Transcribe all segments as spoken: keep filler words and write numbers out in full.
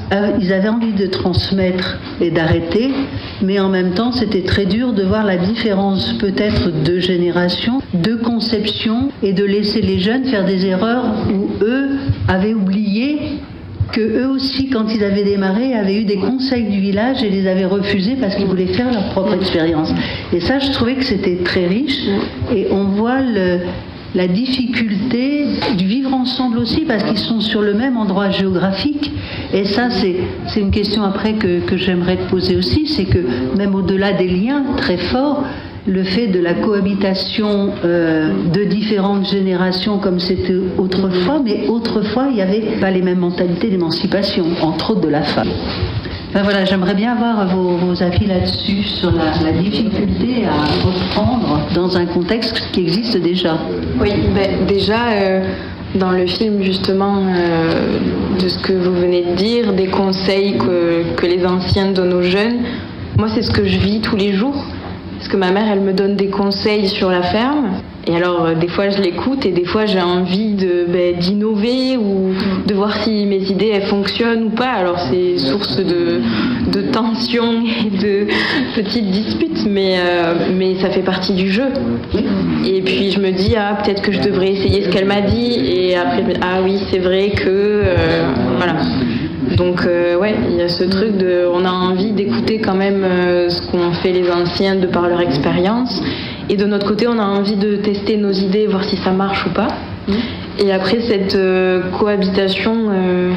euh, ils avaient envie de transmettre et d'arrêter, mais en même temps, c'était très dur de voir la différence peut-être de génération, de conception, et de laisser les jeunes faire des erreurs où eux avaient oublié que eux aussi, quand ils avaient démarré, avaient eu des conseils du village et les avaient refusés parce qu'ils voulaient faire leur propre expérience. Et ça, je trouvais que c'était très riche, et on voit le, la difficulté du vivre ensemble aussi, parce qu'ils sont sur le même endroit géographique. Et ça, c'est, c'est une question après que, que j'aimerais te poser aussi, c'est que même au-delà des liens très forts, le fait de la cohabitation euh, de différentes générations comme c'était autrefois, mais autrefois il n'y avait pas les mêmes mentalités d'émancipation, entre autres de la femme. Enfin voilà, j'aimerais bien avoir vos, vos avis là-dessus, sur la, la difficulté à reprendre dans un contexte qui existe déjà. Oui, ben, déjà euh, dans le film justement, euh, de ce que vous venez de dire, des conseils que, que les anciens donnent aux jeunes, moi c'est ce que je vis tous les jours. Parce que ma mère, elle me donne des conseils sur la ferme. Et alors, euh, des fois, je l'écoute et des fois, j'ai envie de, ben, d'innover ou de voir si mes idées, elles fonctionnent ou pas. Alors, c'est source de, de tensions et de petites disputes, mais, euh, mais ça fait partie du jeu. Et puis, je me dis, ah, peut-être que je devrais essayer ce qu'elle m'a dit. Et après, ah oui, c'est vrai que... Euh, voilà. Donc euh, ouais, il y a ce truc de, on a envie d'écouter quand même euh, ce qu'ont fait les anciens de par leur expérience, et de notre côté on a envie de tester nos idées, voir si ça marche ou pas. Et après cette euh, cohabitation, euh,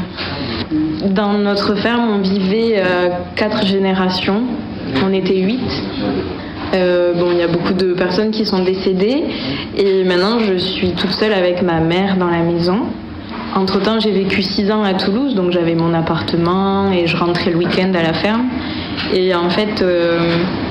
dans notre ferme on vivait euh, quatre générations, on était huit. Euh, bon, il y a beaucoup de personnes qui sont décédées et maintenant je suis toute seule avec ma mère dans la maison. Entre-temps, j'ai vécu six ans à Toulouse, donc j'avais mon appartement et je rentrais le week-end à la ferme. Et en fait, euh,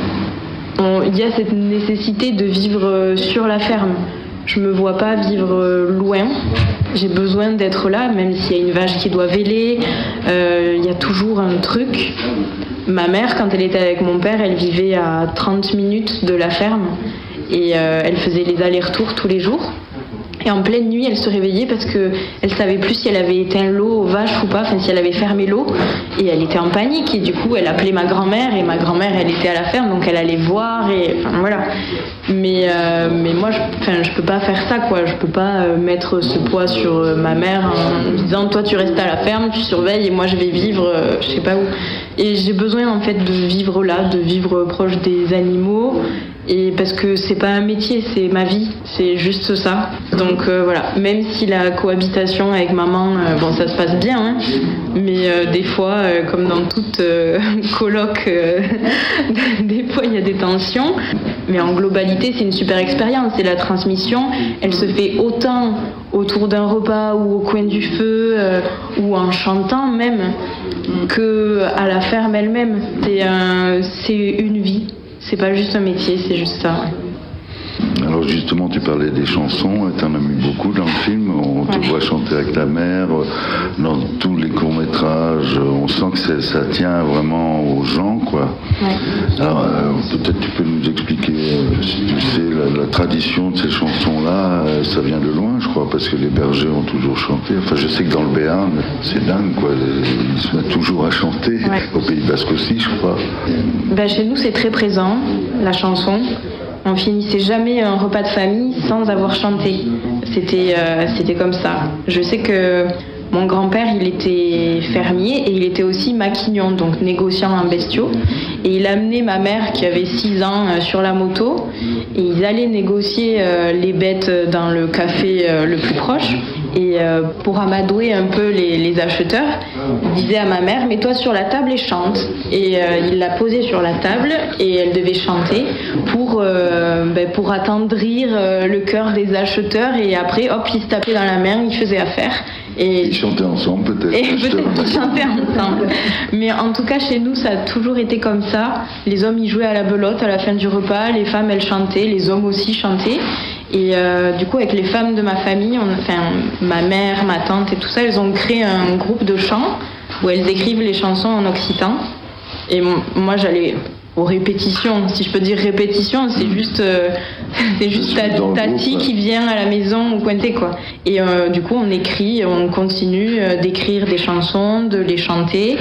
on, il y a cette nécessité de vivre sur la ferme. Je me vois pas vivre loin. J'ai besoin d'être là, même s'il y a une vache qui doit véler. Euh, il y a toujours un truc. Ma mère, quand elle était avec mon père, elle vivait à trente minutes de la ferme. Et euh, elle faisait les allers-retours tous les jours. Et en pleine nuit, elle se réveillait parce qu'elle savait plus si elle avait éteint l'eau aux vaches ou pas, enfin si elle avait fermé l'eau. Et elle était en panique. Et du coup, elle appelait ma grand-mère. Et ma grand-mère, elle était à la ferme, donc elle allait voir. Et enfin, voilà. Mais, euh, mais moi, je, enfin, je peux pas faire ça, quoi. Je peux pas euh, mettre ce poids sur euh, ma mère en disant, toi, tu restes à la ferme, tu surveilles, et moi, je vais vivre, euh, je sais pas où. Et j'ai besoin, en fait, de vivre là, de vivre proche des animaux. Et parce que c'est pas un métier, c'est ma vie, c'est juste ça. Donc euh, voilà, même si la cohabitation avec maman, euh, bon ça se passe bien, hein, mais euh, des fois, euh, comme dans toute euh, coloc, euh, des fois il y a des tensions. Mais en globalité, c'est une super expérience. Et la transmission, elle se fait autant autour d'un repas ou au coin du feu euh, ou en chantant même, que à la ferme elle-même. C'est, un, c'est une vie. C'est pas juste un métier, c'est juste ça. Alors justement, tu parlais des chansons, tu en as mis beaucoup dans le film, on te ouais. voit chanter avec ta mère, dans tous les courts-métrages, on sent que c'est, ça tient vraiment aux gens, quoi. Ouais. Alors euh, peut-être tu peux nous expliquer, euh, si tu sais, la, la tradition de ces chansons-là, euh, ça vient de loin, je crois, parce que les bergers ont toujours chanté. Enfin, je sais que dans le Béarn, c'est dingue, quoi, ils se mettent toujours à chanter, ouais. Au Pays Basque aussi, je crois. Ben, chez nous, c'est très présent, la chanson. On finissait jamais un repas de famille sans avoir chanté. C'était, euh, c'était comme ça. Je sais que mon grand-père, il était fermier et il était aussi maquignon, donc négociant en bestiaux. Et il amenait ma mère, qui avait six ans, euh, sur la moto. Et ils allaient négocier euh, les bêtes dans le café euh, le plus proche. Et euh, pour amadouer un peu les, les acheteurs, il disait à ma mère, mets-toi sur la table et chante. Et euh, il l'a posée sur la table et elle devait chanter pour, euh, ben, pour attendrir euh, le cœur des acheteurs. Et après, hop, ils se tapaient dans la main, ils faisaient affaire. Et ils chantaient ensemble peut-être. Et peut-être qu'ils chantaient ensemble. Mais en tout cas, chez nous, ça a toujours été comme ça. Les hommes, ils jouaient à la belote à la fin du repas. Les femmes, elles chantaient. Les hommes aussi chantaient. Et euh, du coup, avec les femmes de ma famille, on, enfin, ma mère, ma tante et tout ça, elles ont créé un groupe de chants où elles écrivent les chansons en occitan. Et moi, j'allais aux répétitions, si je peux dire répétition, c'est juste, euh, c'est juste ta, Tati qui vient à la maison ou Cointé, quoi. Et euh, du coup, on écrit, on continue d'écrire des chansons, de les chanter.